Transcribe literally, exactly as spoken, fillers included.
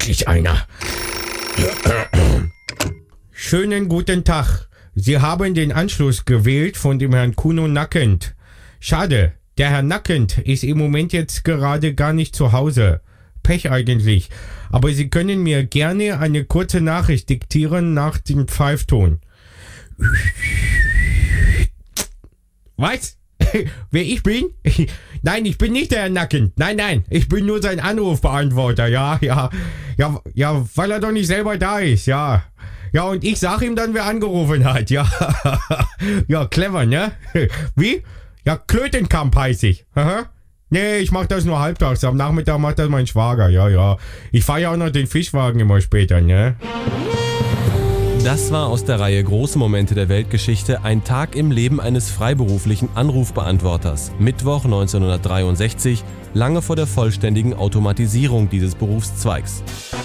endlich einer. Schönen guten Tag. Sie haben den Anschluss gewählt von dem Herrn Kuno Nackend. Schade, der Herr Nackend ist im Moment jetzt gerade gar nicht zu Hause. Pech eigentlich. Aber Sie können mir gerne eine kurze Nachricht diktieren nach dem Pfeifton. Was? Wer ich bin? Nein, ich bin nicht der Herr Nackend. Nein, nein, ich bin nur sein Anrufbeantworter. Ja, ja, ja, ja, weil er doch nicht selber da ist. Ja, ja, und ich sag ihm dann, wer angerufen hat. Ja, ja, clever, ne? Wie? Ja, Klötenkamp heiße ich. Aha. Nee, ich mach das nur halbtags. Am Nachmittag macht das mein Schwager. Ja, ja. Ich fahre ja auch noch den Fischwagen immer später, ne? Das war aus der Reihe Große Momente der Weltgeschichte ein Tag im Leben eines freiberuflichen Anrufbeantworters. Mittwoch neunzehnhundertdreiundsechzig, lange vor der vollständigen Automatisierung dieses Berufszweigs.